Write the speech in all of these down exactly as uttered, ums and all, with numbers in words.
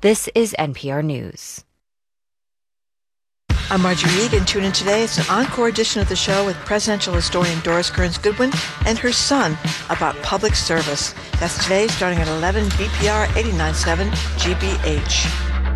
This is N P R News. I'm Marjorie Egan. Tune in today. It's an encore edition of the show with presidential historian Doris Kearns Goodwin and her son about public service. That's today starting at eleven B P R eighty-nine point seven G B H.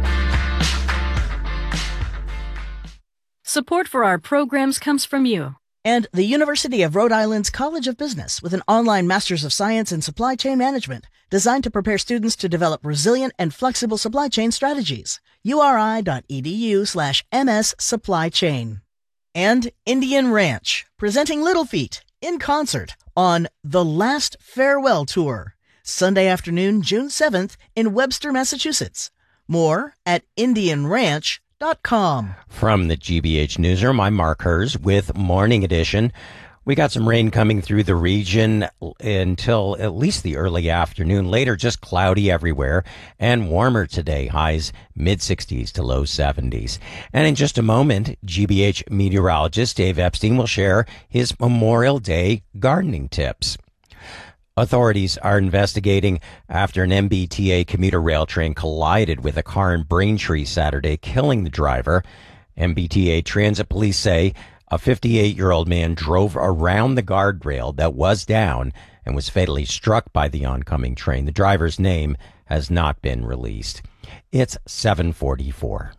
Support for our programs comes from you. And the University of Rhode Island's College of Business with an online Master's of Science in Supply Chain Management designed to prepare students to develop resilient and flexible supply chain strategies. uri.edu slash ms supply chain. And Indian Ranch, presenting Little Feat in concert on The Last Farewell Tour, Sunday afternoon, June seventh in Webster, Massachusetts. More at indian ranch dot com. From the G B H Newsroom, I'm Mark Hers with Morning Edition. We got some rain coming through the region until at least the early afternoon. Later, just cloudy everywhere and warmer today. Highs mid sixties to low seventies. And in just a moment, G B H meteorologist Dave Epstein will share his Memorial Day gardening tips. Authorities are investigating after an M B T A commuter rail train collided with a car in Braintree Saturday, killing the driver. M B T A Transit Police say a fifty-eight-year-old man drove around the guardrail that was down and was fatally struck by the oncoming train. The driver's name has not been released. It's seven forty-four.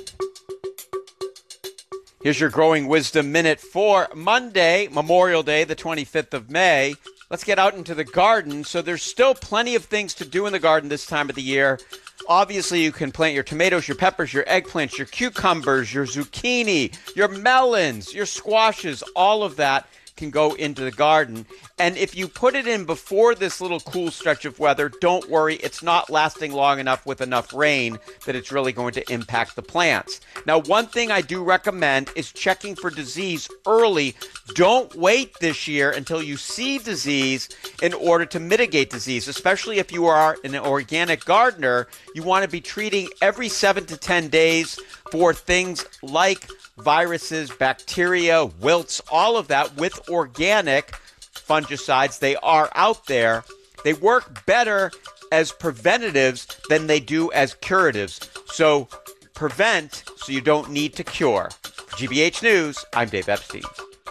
Here's your Growing Wisdom Minute for Monday, Memorial Day, the twenty-fifth of May. Let's get out into the garden. So there's still plenty of things to do in the garden this time of the year. Obviously, you can plant your tomatoes, your peppers, your eggplants, your cucumbers, your zucchini, your melons, your squashes. All of that can go into the garden. And if you put it in before this little cool stretch of weather, don't worry, it's not lasting long enough with enough rain that it's really going to impact the plants. Now, one thing I do recommend is checking for disease early. Don't wait this year until you see disease in order to mitigate disease, especially if you are an organic gardener. You want to be treating every seven to ten days for things like viruses, bacteria, wilts, all of that with organic fungicides. They are out there. They work better as preventatives than they do as curatives. So prevent so you don't need to cure. For G B H News, I'm Dave Epstein.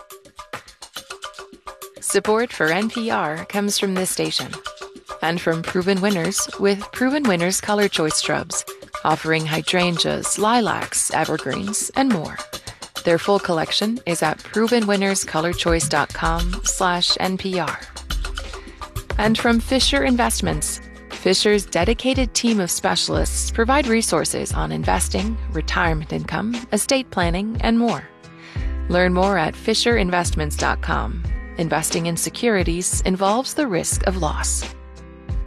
Support for N P R comes from this station and from Proven Winners with Proven Winners Color Choice Shrubs, offering hydrangeas, lilacs, evergreens, and more. Their full collection is at proven winners color choice dot com slash N P R. And from Fisher Investments. Fisher's dedicated team of specialists provide resources on investing, retirement income, estate planning, and more. Learn more at fisher investments dot com. Investing in securities involves the risk of loss.